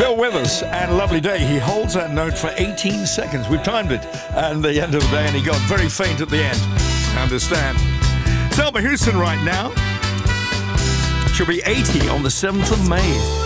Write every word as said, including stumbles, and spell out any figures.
still with us, and lovely day. He holds that note for eighteen seconds. We've timed it at the end of the day, and he got very faint at the end. I understand. Selma Houston right now. She'll be eighty on the seventh of May.